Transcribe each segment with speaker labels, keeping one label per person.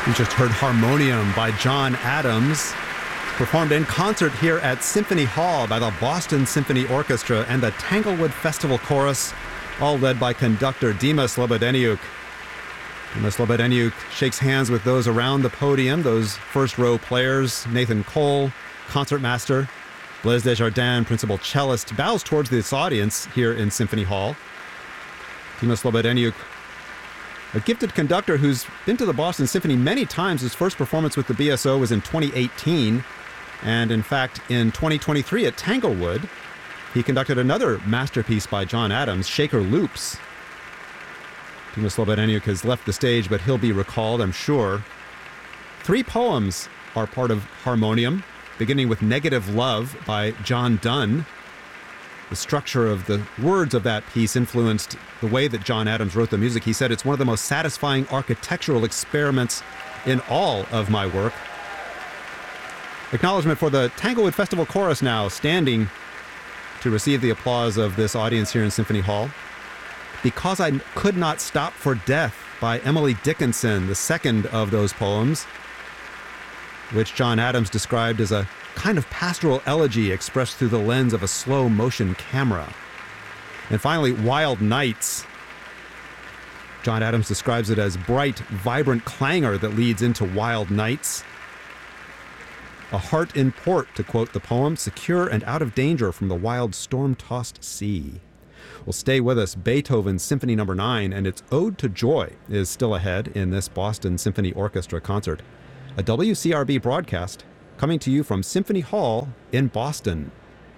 Speaker 1: We just heard Harmonium by John Adams, performed in concert here at Symphony Hall by the Boston Symphony Orchestra and the Tanglewood Festival Chorus, all led by conductor Dima Slobodeniuk. Dima Slobodeniuk shakes hands with those around the podium, those first-row players, Nathan Cole, concertmaster, Blaise Desjardins, principal cellist, bows towards this audience here in Symphony Hall. Dima Slobodeniuk, a gifted conductor who's been to the Boston Symphony many times. His first performance with the BSO was in 2018. And in fact, in 2023 at Tanglewood, he conducted another masterpiece by John Adams, Shaker Loops. Dima Slobodeniuk has left the stage, but he'll be recalled, I'm sure. 3 poems are part of Harmonium, beginning with Negative Love by John Donne. The structure of the words of that piece influenced the way that John Adams wrote the music. He said, "It's one of the most satisfying architectural experiments in all of my work." Acknowledgement for the Tanglewood Festival Chorus now, standing to receive the applause of this audience here in Symphony Hall. Because I Could Not Stop for Death by Emily Dickinson, the second of those poems, which John Adams described as a kind of pastoral elegy expressed through the lens of a slow motion camera. And finally, Wild Nights. John Adams describes it as bright, vibrant clangor that leads into wild nights. A heart in port, to quote the poem, secure and out of danger from the wild storm-tossed sea. Well, stay with us. Beethoven's Symphony No. 9 and its Ode to Joy is still ahead in this Boston Symphony Orchestra concert. A WCRB broadcast coming to you from Symphony Hall in Boston.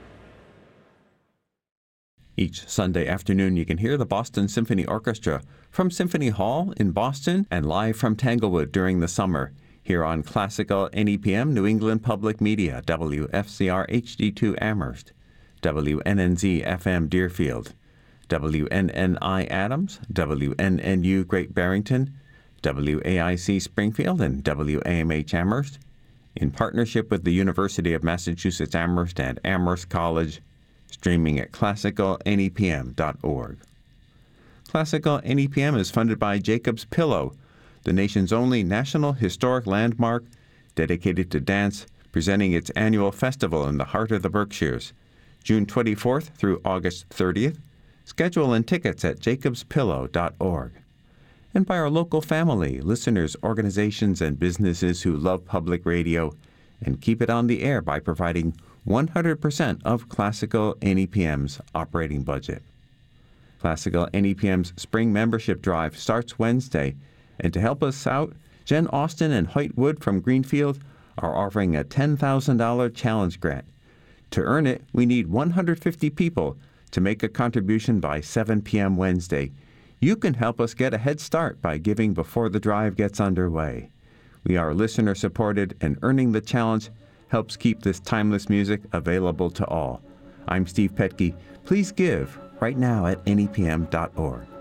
Speaker 2: Each Sunday afternoon, you can hear the Boston Symphony Orchestra from Symphony Hall in Boston and live from Tanglewood during the summer, here on Classical NEPM New England Public Media, WFCR HD2 Amherst, WNNZ FM Deerfield, WNNI Adams, WNNU Great Barrington, WAIC Springfield, and WAMH Amherst, in partnership with the University of Massachusetts Amherst and Amherst College, streaming at classicalnepm.org. Classical NEPM is funded by Jacob's Pillow, the nation's only national historic landmark dedicated to dance, presenting its annual festival in the heart of the Berkshires, June 24th through August 30th. Schedule and tickets at jacobspillow.org. And by our local family, listeners, organizations, and businesses who love public radio and keep it on the air by providing 100% of Classical NEPM's operating budget. Classical NEPM's spring membership drive starts Wednesday, and to help us out, Jen Austin and Hoyt Wood from Greenfield are offering a $10,000 challenge grant. To earn it, we need 150 people to make a contribution by 7 p.m. Wednesday. You can help us get a head start by giving before the drive gets underway. We are listener-supported, and earning the challenge helps keep this timeless music available to all. I'm Steve Petke. Please give right now at nepm.org.